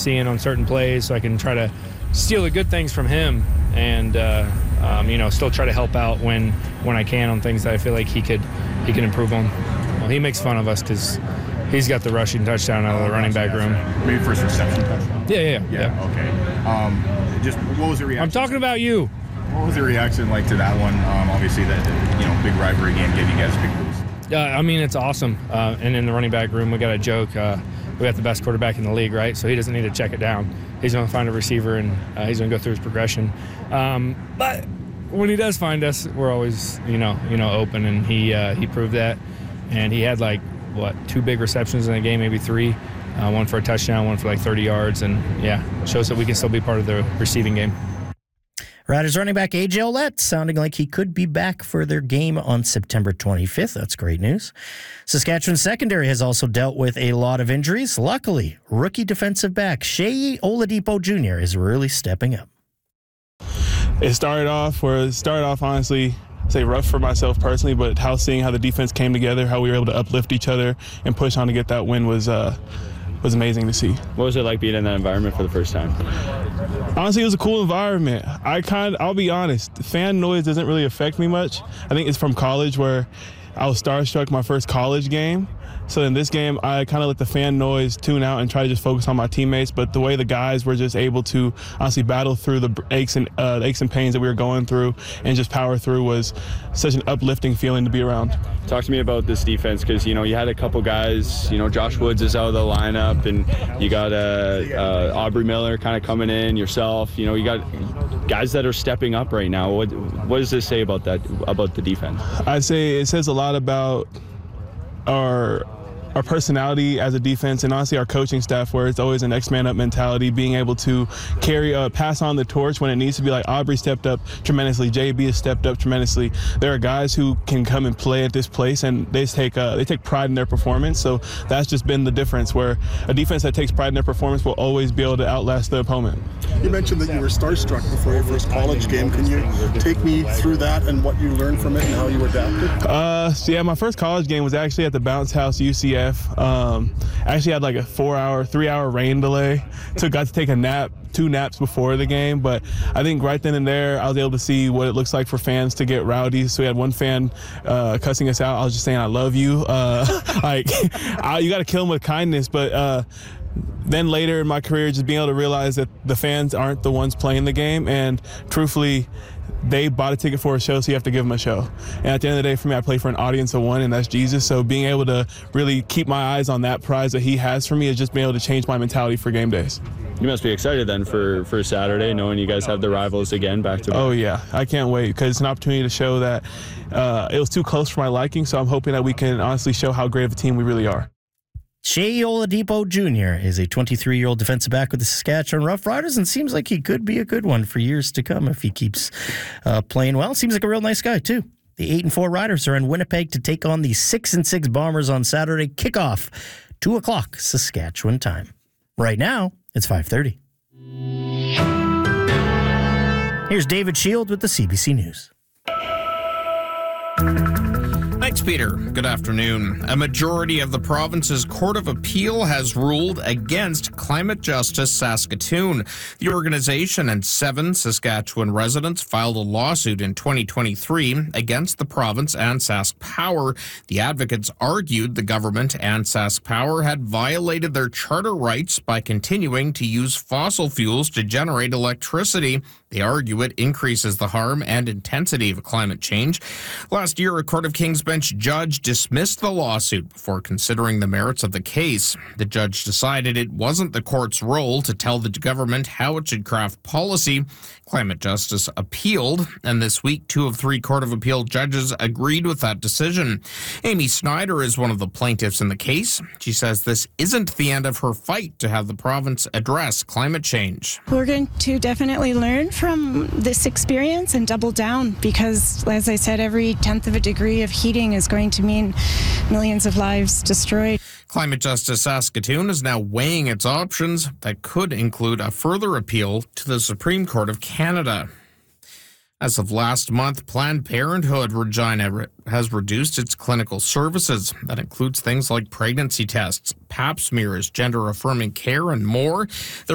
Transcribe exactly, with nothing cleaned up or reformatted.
seeing on certain plays so I can try to steal the good things from him and, uh, um, you know, still try to help out when when I can on things that I feel like he could he can improve on. Well, he makes fun of us because he's got the rushing touchdown out of the running back room. Maybe first reception touchdown? Yeah, yeah, yeah. yeah. Okay. Um, just what was the reaction? I'm talking about you. What was the reaction like to that one? Um, obviously, that, you know, big rivalry game gave you guys a big boost. Uh, I mean, it's awesome. Uh, and in the running back room, we got a joke. Uh, we got the best quarterback in the league, right? So he doesn't need to check it down. He's going to find a receiver, and uh, he's going to go through his progression. Um, but when he does find us, we're always, you know, you know, open, and he uh, he proved that. And he had like what two big receptions in the game, maybe three, uh, one for a touchdown, one for like thirty yards, and yeah, shows that we can still be part of the receiving game. Riders running back A J Ouellette sounding like he could be back for their game on September twenty-fifth. That's great news. Saskatchewan secondary has also dealt with a lot of injuries. Luckily, rookie defensive back Shea Oladipo Junior is really stepping up. It started off where it started off honestly, say rough for myself personally, but how seeing how the defense came together, how we were able to uplift each other and push on to get that win was uh, was amazing to see. What was it like being in that environment for the first time? Honestly, it was a cool environment. I kind I'll be honest, fan noise doesn't really affect me much. I think it's from college where I was starstruck my first college game. So in this game, I kind of let the fan noise tune out and try to just focus on my teammates. But the way the guys were just able to honestly battle through the aches and uh, aches and pains that we were going through and just power through was such an uplifting feeling to be around. Talk to me about this defense because, you know, you had a couple guys, you know, Josh Woods is out of the lineup and you got uh, uh, Aubrey Miller kind of coming in, yourself. You know, you got guys that are stepping up right now. What, what does this say about that, about the defense? I'd say it says a lot about our our personality as a defense and honestly our coaching staff where it's always an next man up mentality, being able to carry, uh, pass on the torch when it needs to be. Like Aubrey stepped up tremendously, J B has stepped up tremendously. There are guys who can come and play at this place and they take uh, they take pride in their performance. So that's just been the difference where a defense that takes pride in their performance will always be able to outlast the opponent. You mentioned that you were starstruck before your first college game. Can you take me through that and what you learned from it and how you adapted? Uh, so yeah, my first college game was actually at the Bounce House U C F. Um, I actually had like a four-hour, three-hour rain delay, so got to take a nap, two naps before the game. But I think right then and there, I was able to see what it looks like for fans to get rowdy. So we had one fan uh, cussing us out. I was just saying, "I love you." Uh, like, I, you got to kill them with kindness, but. Uh, Then later in my career, just being able to realize that the fans aren't the ones playing the game, and truthfully, they bought a ticket for a show, so you have to give them a show. And at the end of the day, for me, I play for an audience of one, and that's Jesus. So being able to really keep my eyes on that prize that he has for me is just being able to change my mentality for game days. You must be excited then for, for Saturday, knowing you guys have the rivals again back to back. Oh, yeah. I can't wait because it's an opportunity to show that uh, it was too close for my liking, so I'm hoping that we can honestly show how great of a team we really are. Shea Oladipo Junior is a twenty-three-year-old defensive back with the Saskatchewan Roughriders and seems like he could be a good one for years to come if he keeps uh, playing well. Seems like a real nice guy, too. The eight and four Riders are in Winnipeg to take on the six and six Bombers on Saturday. Kickoff, two o'clock Saskatchewan time. Right now, it's five thirty. Here's David Shield with the C B C News. Thanks, Peter. Good afternoon. A majority of the province's Court of Appeal has ruled against Climate Justice Saskatoon. The organization and seven Saskatchewan residents filed a lawsuit in twenty twenty-three against the province and Sask Power. The advocates argued the government and Sask Power had violated their charter rights by continuing to use fossil fuels to generate electricity. They argue it increases the harm and intensity of climate change. Last year, a Court of King's Bench judge dismissed the lawsuit before considering the merits of the case. The judge decided it wasn't the court's role to tell the government how it should craft policy. Climate Justice appealed, and this week, two of three Court of Appeal judges agreed with that decision. Amy Snyder is one of the plaintiffs in the case. She says this isn't the end of her fight to have the province address climate change. We're going to definitely learn from this experience and double down because, as I said, every tenth of a degree of heating is going to mean millions of lives destroyed. Climate Justice Saskatoon is now weighing its options that could include a further appeal to the Supreme Court of Canada. As of last month, Planned Parenthood Regina has reduced its clinical services. That includes things like pregnancy tests, pap smears, gender-affirming care, and more. The